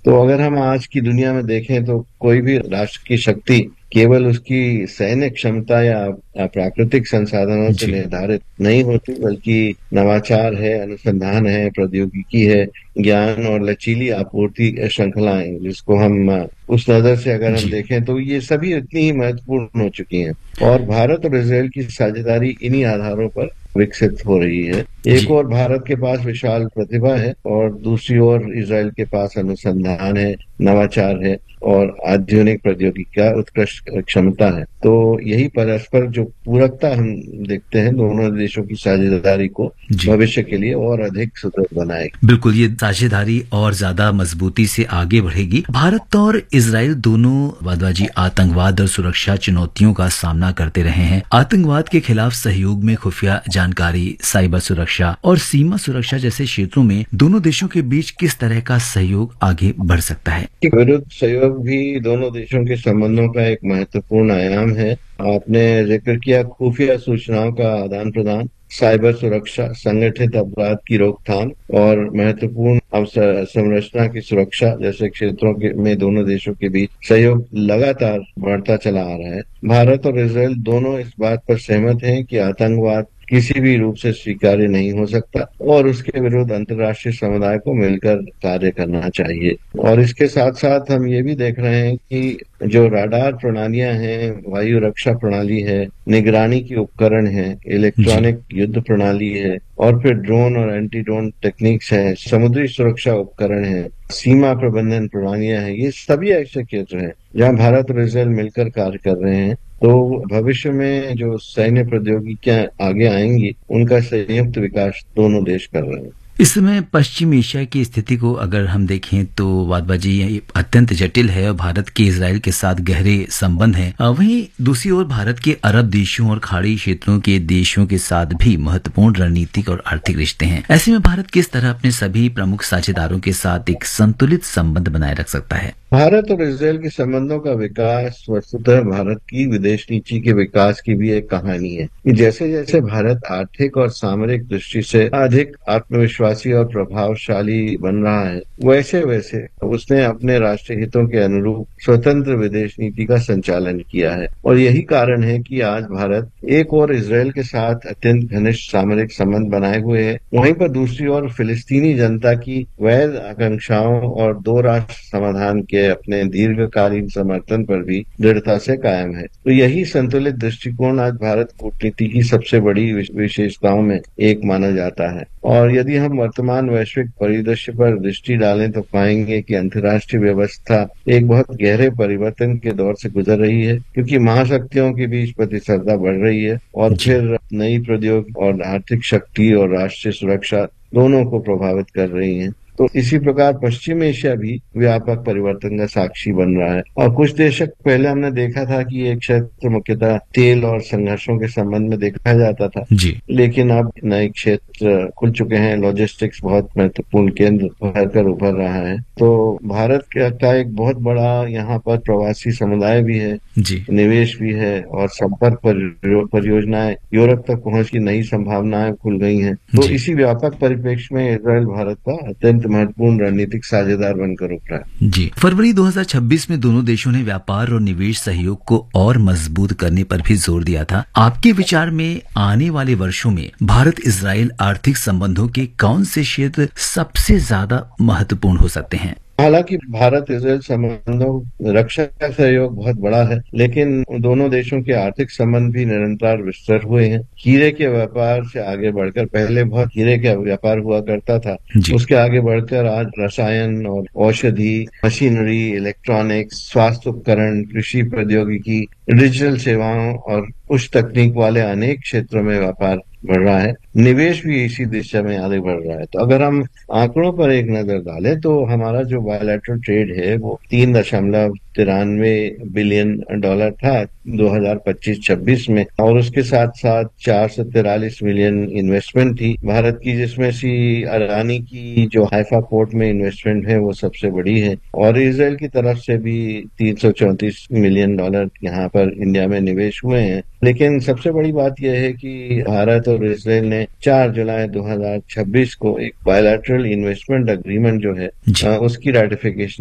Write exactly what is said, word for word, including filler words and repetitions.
तो अगर हम आज की दुनिया में देखें तो कोई भी राष्ट्र की शक्ति केवल उसकी सैन्य क्षमता या प्राकृतिक संसाधनों से जी। निर्धारित नहीं होती, बल्कि नवाचार है, अनुसंधान है, प्रौद्योगिकी है, ज्ञान और लचीली आपूर्ति श्रृंखलाएं, जिसको हम उस नजर से अगर हम जी। देखें तो ये सभी इतनी ही महत्वपूर्ण हो चुकी हैं। और भारत और इसराइल की साझेदारी इन्हीं आधारों पर विकसित हो रही है। एक जी। और भारत के पास विशाल प्रतिभा है और दूसरी ओर इसराइल के पास अनुसंधान है, नवाचार है और आधुनिक प्रौद्योगिकी का उत्कृष्ट क्षमता है। तो यही परस्पर जो पूरकता हम देखते हैं दोनों देशों की साझेदारी को जी। भविष्य के लिए और अधिक सुदृढ़ बनाएगी। बिल्कुल, ये साझेदारी और ज्यादा मजबूती से आगे बढ़ेगी। भारत और इजराइल दोनों वादवाजी आतंकवाद और सुरक्षा चुनौतियों का सामना करते रहे हैं। आतंकवाद के खिलाफ सहयोग में खुफिया जानकारी, साइबर सुरक्षा और सीमा सुरक्षा जैसे क्षेत्रों में दोनों देशों के बीच किस तरह का सहयोग आगे बढ़ सकता है? विरुद्ध सहयोग भी दोनों देशों के संबंधों का एक महत्वपूर्ण आयाम है। आपने जिक्र किया खुफिया सूचनाओं का आदान प्रदान, साइबर सुरक्षा, संगठित अपराध की रोकथाम और महत्वपूर्ण अवसंरचना की सुरक्षा जैसे क्षेत्रों के में दोनों देशों के बीच सहयोग लगातार बढ़ता चला आ रहा है। भारत और इसराइल दोनों इस बात पर सहमत हैं कि आतंकवाद किसी भी रूप से स्वीकार्य नहीं हो सकता और उसके विरुद्ध अंतर्राष्ट्रीय समुदाय को मिलकर कार्य करना चाहिए। और इसके साथ साथ हम ये भी देख रहे हैं कि जो राडार प्रणालियां हैं, वायु रक्षा प्रणाली है, निगरानी के उपकरण हैं, जी। इलेक्ट्रॉनिक युद्ध प्रणाली है और फिर ड्रोन और एंटी ड्रोन टेक्निक्स हैं, समुद्री सुरक्षा उपकरण हैं, सीमा प्रबंधन प्रणालियां हैं, ये सभी ऐसे क्षेत्र हैं जहां भारत और इसराइल मिलकर कार्य कर रहे हैं। तो भविष्य में जो सैन्य प्रौद्योगिकियां आगे आएंगी उनका संयुक्त विकास दोनों देश कर रहे हैं। इस समय पश्चिम एशिया की स्थिति को अगर हम देखें तो वादबाजी ये अत्यंत जटिल है और भारत के इजराइल के साथ गहरे संबंध हैं। अ, वहीं दूसरी ओर भारत के अरब देशों और खाड़ी क्षेत्रों के देशों के साथ भी महत्वपूर्ण रणनीतिक और आर्थिक रिश्ते हैं। ऐसे में भारत किस तरह अपने सभी प्रमुख साझेदारों के साथ एक संतुलित संबंध बनाए रख सकता है? भारत और इसराइल के संबंधों का विकास वस्तुतः भारत की विदेश नीति के विकास की भी एक कहानी है कि जैसे जैसे भारत आर्थिक और सामरिक दृष्टि से अधिक आत्मविश्वासी और प्रभावशाली बन रहा है, वैसे वैसे उसने अपने राष्ट्रीय हितों के अनुरूप स्वतंत्र विदेश नीति का संचालन किया है। और यही कारण है कि आज भारत एक और इसराइल के साथ अत्यंत घनिष्ठ सामरिक संबंध बनाए हुए है, वहीं पर दूसरी ओर फिलिस्तीनी जनता की वैध आकांक्षाओं और दो राष्ट्र समाधान के अपने दीर्घकालीन समर्थन पर भी दृढ़ता से कायम है। तो यही संतुलित दृष्टिकोण आज भारत कूटनीति की सबसे बड़ी विशेषताओं में एक माना जाता है। और यदि हम वर्तमान वैश्विक परिदृश्य पर दृष्टि डालें तो पाएंगे कि अंतर्राष्ट्रीय व्यवस्था एक बहुत गहरे परिवर्तन के दौर से गुजर रही है, क्योंकि महाशक्तियों के बीच प्रतिस्पर्धा बढ़ रही है और जी। फिर नई प्रौद्योगिकी और आर्थिक शक्ति और राष्ट्रीय सुरक्षा दोनों को प्रभावित कर रही है। तो इसी प्रकार पश्चिम एशिया भी व्यापक परिवर्तन का साक्षी बन रहा है। और कुछ दशक पहले हमने देखा था कि ये क्षेत्र मुख्यतः तेल और संघर्षों के संबंध में देखा जाता था, जी। लेकिन अब नए क्षेत्र खुल चुके हैं। लॉजिस्टिक्स बहुत महत्वपूर्ण केंद्र भर कर उभर रहा है। तो भारत का एक बहुत बड़ा यहाँ पर प्रवासी समुदाय भी है, जी। निवेश भी है और संपर्क परियोजनाएं, यूरोप तक पहुंच की नई संभावनाएं खुल गई हैं। तो जी। इसी व्यापक परिप्रेक्ष्य में इसराइल भारत का अत्यंत महत्वपूर्ण रणनीतिक साझेदार बनकर उभरा है। जी। फरवरी दो हज़ार छब्बीस में दोनों देशों ने व्यापार और निवेश सहयोग को और मजबूत करने पर भी जोर दिया था। आपके विचार में आने वाले वर्षों में भारत इजराइल आर्थिक संबंधों के कौन से क्षेत्र सबसे ज्यादा महत्वपूर्ण हो सकते हैं? हालांकि भारत इसराइल संबंधों रक्षा का सहयोग बहुत बड़ा है, लेकिन दोनों देशों के आर्थिक संबंध भी निरंतर विस्तृत हुए हैं। हीरे के व्यापार से आगे बढ़कर, पहले बहुत हीरे का व्यापार हुआ करता था, जी। उसके आगे बढ़कर आज रसायन और औषधि, मशीनरी, इलेक्ट्रॉनिक्स, स्वास्थ्य उपकरण, कृषि प्रौद्योगिकी, डिजिटल सेवाओं और उच्च तकनीक वाले अनेक क्षेत्रों में व्यापार बढ़ रहा है। निवेश भी इसी दिशा में आगे बढ़ रहा है। तो अगर हम आंकड़ों पर एक नजर डालें तो हमारा जो बायलैटरल ट्रेड है वो तीन दशमलव तिरानवे बिलियन डॉलर था दो हज़ार पच्चीस छब्बीस में, और उसके साथ साथ चार सौ तिरालीस मिलियन इन्वेस्टमेंट थी भारत की, जिसमें से अडानी की जो हाइफा पोर्ट में इन्वेस्टमेंट है वो सबसे बड़ी है। और इसराइल की तरफ से भी तीन सौ चौंतीस मिलियन डॉलर यहाँ पर इंडिया में निवेश हुए हैं। लेकिन सबसे बड़ी बात यह है कि भारत और इसराइल ने चार जुलाई दो हज़ार छब्बीस को एक बायलैटरल इन्वेस्टमेंट एग्रीमेंट जो है जी। उसकी रेटिफिकेशन